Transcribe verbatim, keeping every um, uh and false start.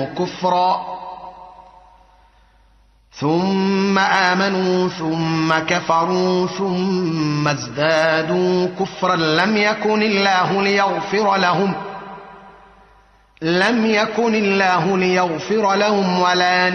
كفرا ثم آمنوا ثم كفروا ثم ازدادوا كفرا لم يكن الله ليغفر لهم لم يكن الله ليغفر لهم ولا